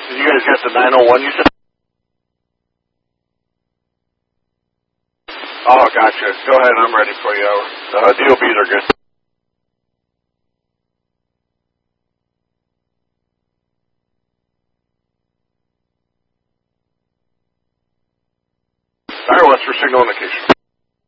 You guys got the 901, you said? Oh, gotcha. Go ahead, I'm ready for you. DOBs are good. All right, what's for signal indication?